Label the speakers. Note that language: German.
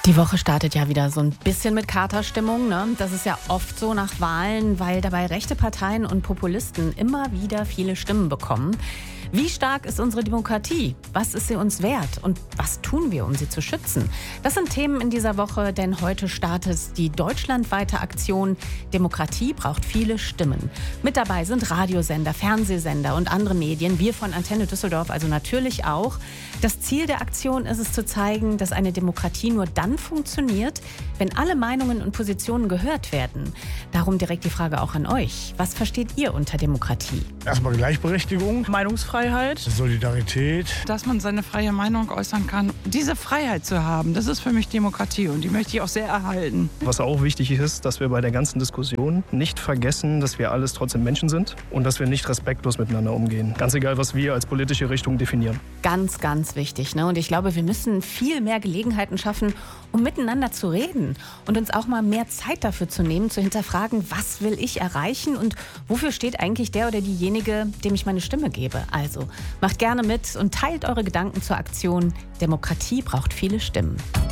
Speaker 1: Die Woche startet ja wieder so ein bisschen mit Katerstimmung, ne? Das ist ja oft so nach Wahlen, weil dabei rechte Parteien und Populisten immer wieder viele Stimmen bekommen. Wie stark ist unsere Demokratie? Was ist sie uns wert? Und was tun wir, um sie zu schützen? Das sind Themen in dieser Woche, denn heute startet die deutschlandweite Aktion Demokratie braucht viele Stimmen. Mit dabei sind Radiosender, Fernsehsender und andere Medien, wir von Antenne Düsseldorf also natürlich auch. Das Ziel der Aktion ist es zu zeigen, dass eine Demokratie nur dann funktioniert, wenn alle Meinungen und Positionen gehört werden. Darum direkt die Frage auch an euch. Was versteht ihr unter Demokratie?
Speaker 2: Erstmal Gleichberechtigung,
Speaker 3: Meinungsfreiheit,
Speaker 2: Solidarität.
Speaker 3: dass man seine freie Meinung äußern kann. Diese Freiheit zu haben, das ist für mich Demokratie und die möchte ich auch sehr erhalten.
Speaker 4: Was auch wichtig ist, dass wir bei der ganzen Diskussion nicht vergessen, dass wir alles trotzdem Menschen sind und dass wir nicht respektlos miteinander umgehen. Ganz egal, was wir als politische Richtung definieren.
Speaker 1: Ganz, ganz wichtig, ne? Und ich glaube, wir müssen viel mehr Gelegenheiten schaffen, um miteinander zu reden und uns auch mal mehr Zeit dafür zu nehmen, zu hinterfragen, was will ich erreichen und wofür steht eigentlich der oder diejenige, dem ich meine Stimme gebe. Also macht gerne mit und teilt eure Gedanken zur Aktion Demokratie braucht viele Stimmen.